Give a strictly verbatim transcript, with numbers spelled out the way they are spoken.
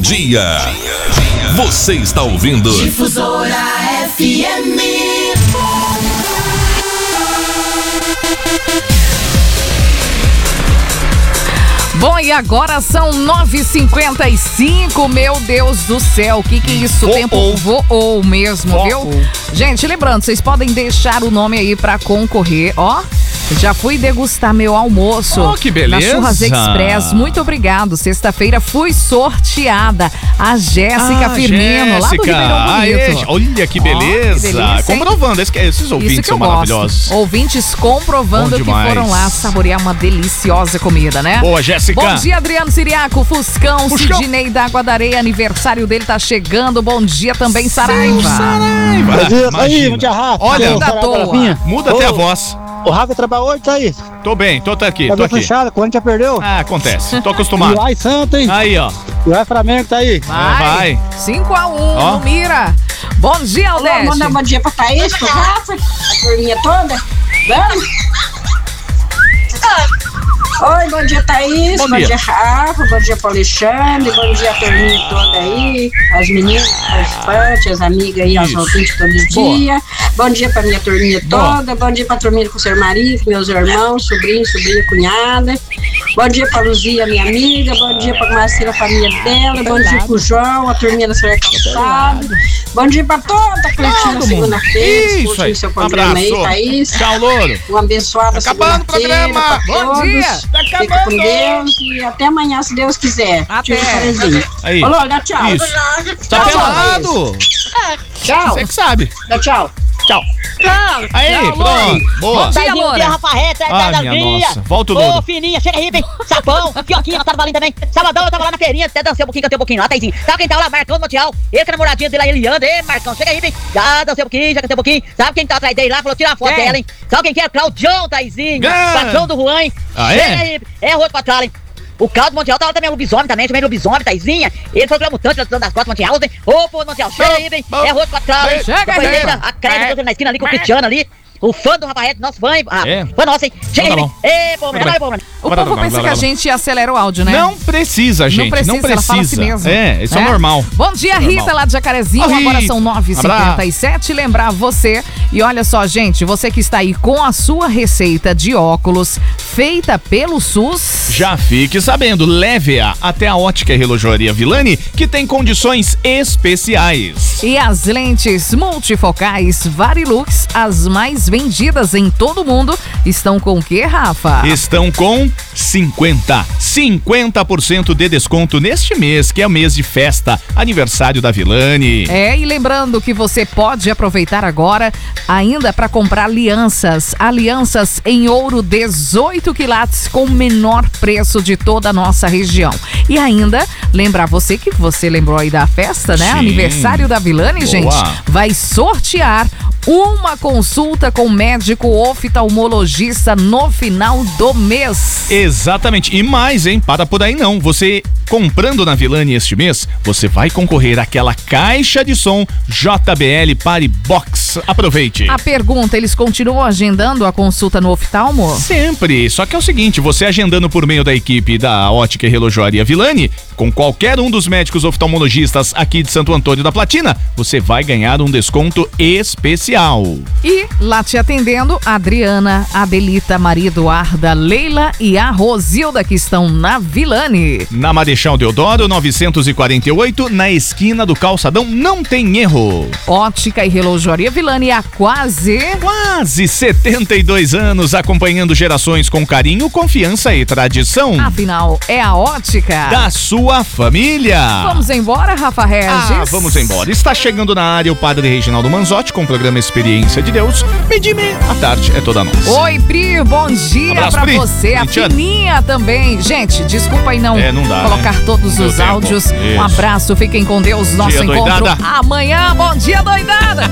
dia. Você está ouvindo Difusora F M. Bom, e agora são nove e cinquenta e cinco, meu Deus do céu, o que que é isso? O tempo voou mesmo, Voou. viu? Gente, lembrando, vocês podem deixar o nome aí pra concorrer, ó. Já fui degustar meu almoço Oh, que beleza. na Churras Express. Muito obrigado. Sexta-feira fui sorteada. A Jéssica Ah, Firmino, lá do Jéssica. Ribeirão Bonito. Aê, olha que Ó, beleza. que delícia, hein? Comprovando, esse- esses ouvintes Isso que são eu gosto. maravilhosos. Ouvintes comprovando Bom que demais. foram lá saborear uma deliciosa comida, né? Boa, Jéssica. Bom dia, Adriano Siriaco, Fuscão, Fuscão. Sidney da Água da Areia, aniversário dele tá chegando. Bom dia também, Saraiva. Saraiva. Bom dia, tá aí, Imagina. bom dia, Rafa. Olha, Ô, da Saraiva, toa. Rafinha. muda Ô, até a voz. O Rafa trabalha hoje, tá aí. Tô bem, tô tá aqui, tô Cabelo aqui. fechado, quando já perdeu. Ah, acontece, tô E acostumado. o Ai Santo, hein? Aí, ó. E o Ai Flamengo tá aí. Vai. cinco a um, Ó. no Mira. Bom dia, Alô, Aldete. manda um bom dia pra Thaís, pro Rafa, a turminha toda. Vamos? Oi, bom dia, Thaís. Bom Bom, dia. dia, Rafa. Bom dia pro Alexandre. Bom dia a turminha toda aí. As meninas, os participantes, as amigas aí, as Isso. ouvintes todo Boa. dia. Bom dia pra minha turminha Boa. toda. Bom dia pra turminha com o seu marido, meus irmãos, sobrinho, sobrinha, cunhada. Bom dia pra Luzia, minha amiga. Bom dia pra Marcela, a família dela. Bom dia pro João, a turminha da Senhora Calçado. Bom dia pra toda a coletiva Todo segunda-feira. Isso Escutem aí. seu programa aí, Abraço. Thaís. Tchau, louro. Um abençoado Acabando o segunda-feira programa. pra Bom todos. dia. Tá Fica acabando. com Deus e até amanhã, se Deus quiser. Até. Tio Terezinha. Aí. Alô, dá tchau. Isso. Tá Tchau, pelado. Tchau. Você que sabe. Dá tchau. Tchau. Aí, Tchau, pronto. Boa. Bom dia, Taizinho, Loura. dia, Rafa Reta, Ah, da minha alegria. nossa. Volta o Ô, Louro. fininha, chega aí, vem. Sapão, Fioquinha, ela tava valendo também. Sabadão, eu tava lá na feirinha, até dancei um pouquinho, cantei um pouquinho lá, Taizinho. Sabe quem tá lá? Marcão do Montiel. Esse que é namoradinho dele aí, Eliandro. Ei, Marcão, chega aí, vem. Já dancei um pouquinho, já cantei um pouquinho. Sabe quem tá atrás dele lá? Falou, tira uma foto Quem? dela, hein. Sabe quem que é? Claudião, Taizinho. Ah. Patrão do Juan, hein. Ah, é? Chega aí, é o outro patrão, hein. O Claudio Montiel tá lá também, o lobisomem também, também lobisomem, Taizinha. Ele foi o mutante das das costas Montiel, hein. Ô, pô, Montiel, chega aí, vem. É o outro patrão, hein. Chega aí, Companheira, chega. a Crédito na esquina ali com o Cristiano ali. O fã do Rafael, nosso fã, hein. Ah, É. fã nosso, hein. Chega Então aí, tá vem. Ei, pô, mano, vai, pô, mano. O povo pensa que a gente acelera o áudio, né? Não precisa, gente. precisa, Não precisa. ela fala assim mesmo. É, isso é, É? normal. Bom dia, Isso é Rita, normal. lá de Jacarezinho. Ô, Agora Rita. são nove e cinquenta e sete. Lembrar você. E olha só, gente, você que está aí com a sua receita de óculos feita pelo SUS. Já fique sabendo, leve-a até a Ótica e Relojoaria Villani, que tem condições especiais. E as lentes multifocais Varilux, as mais vendidas em todo o mundo, estão com o quê, Rafa? Estão com cinquenta, cinquenta por cento de desconto neste mês, que é o mês de festa, aniversário da Villani. É, e lembrando que você pode aproveitar agora ainda para comprar alianças. Alianças em ouro dezoito quilates com o menor preço de toda a nossa região. E ainda lembrar você que você lembrou aí da festa, né? Sim. Aniversário da Villani, Boa. gente. Vai sortear uma consulta com médico oftalmologista no final do mês. Exatamente. E mais, hein? Para por aí não. Você comprando na Villani este mês, você vai concorrer àquela caixa de som J B L Party Box. Aproveite. A pergunta, eles continuam agendando a consulta no oftalmo? Sempre. Só que é o seguinte, você agendando por meio da equipe da Ótica e Relojoaria Villani, com qualquer um dos médicos oftalmologistas aqui de Santo Antônio da Platina, você vai ganhar um desconto especial. E lá te atendendo, a Adriana, a Adelita, Maria Eduarda, Leila e a Rosilda, que estão na Villani. Na Marechal Deodoro, novecentos e quarenta e oito, na esquina do Calçadão, não tem erro. Ótica e Relojoaria Villani há quase... Quase setenta e dois anos, acompanhando gerações com carinho, confiança e tradição. Afinal, é a ótica Da sua família. Vamos embora, Rafa Regis? Ah, vamos embora. Está chegando na área o padre Reginaldo Manzotti com o programa Experiência de Deus. Meio-dia à tarde é toda nossa. Oi, Pri, bom dia Abraço, pra Pri. você. A Cristiano. Fininha também. Gente, desculpa aí não, É, não dá, colocar né? todos Não deu os tempo. áudios. Isso. Um abraço, fiquem com Deus. Nosso Dia, encontro doidada. amanhã. Bom dia, doidada!